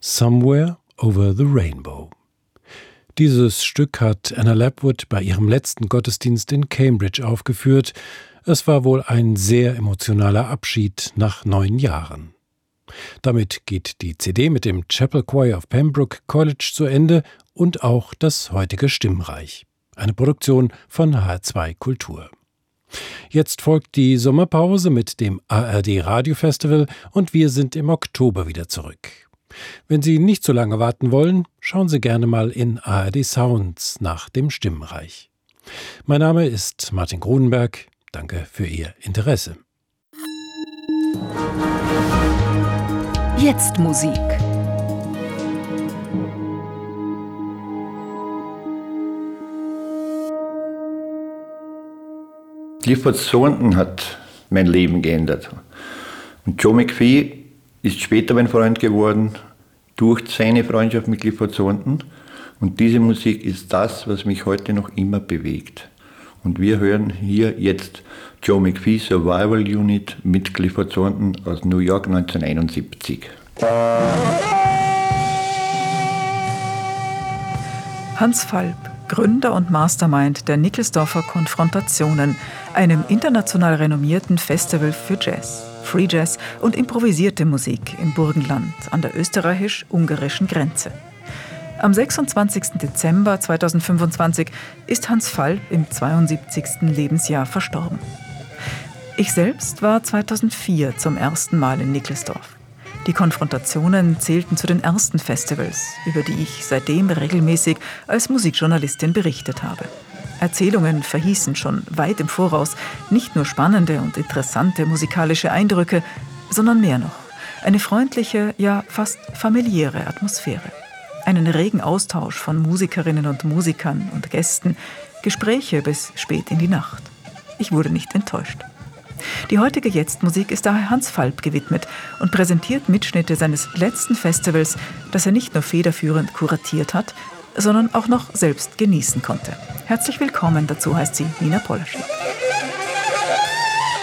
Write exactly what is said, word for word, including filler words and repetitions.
Somewhere over the Rainbow. Dieses Stück hat Anna Lapwood bei ihrem letzten Gottesdienst in Cambridge aufgeführt. Es war wohl ein sehr emotionaler Abschied nach neun Jahren. Damit geht die C D mit dem Chapel Choir of Pembroke College zu Ende und auch das heutige Stimmreich. Eine Produktion von H R zwei Kultur. Jetzt folgt die Sommerpause mit dem A R D Radiofestival und wir sind im Oktober wieder zurück. Wenn Sie nicht so lange warten wollen, schauen Sie gerne mal in A R D Sounds nach dem Stimmreich. Mein Name ist Martin Grunenberg. Danke für Ihr Interesse. Jetzt Musik. Clifford Thornton hat mein Leben geändert. Und Joe McPhee ist später mein Freund geworden durch seine Freundschaft mit Clifford Thornton. Und diese Musik ist das, was mich heute noch immer bewegt. Und wir hören hier jetzt Joe McPhee Survival Unit mit Clifford Thornton aus New York neunzehnhunderteinundsiebzig. Hans Falb, Gründer und Mastermind der Nickelsdorfer Konfrontationen, einem international renommierten Festival für Jazz, Free Jazz und improvisierte Musik im Burgenland an der österreichisch-ungarischen Grenze. Am sechsundzwanzigsten Dezember zweitausendfünfundzwanzig ist Hans Falb im zweiundsiebzigsten Lebensjahr verstorben. Ich selbst war zweitausendvier zum ersten Mal in Nickelsdorf. Die Konfrontationen zählten zu den ersten Festivals, über die ich seitdem regelmäßig als Musikjournalistin berichtet habe. Erzählungen verhießen schon weit im Voraus nicht nur spannende und interessante musikalische Eindrücke, sondern mehr noch. Eine freundliche, ja fast familiäre Atmosphäre. Einen regen Austausch von Musikerinnen und Musikern und Gästen, Gespräche bis spät in die Nacht. Ich wurde nicht enttäuscht. Die heutige Jetzt-Musik ist daher Hans Falb gewidmet und präsentiert Mitschnitte seines letzten Festivals, das er nicht nur federführend kuratiert hat, sondern auch noch selbst genießen konnte. Herzlich willkommen, dazu heißt sie Nina Polaschek.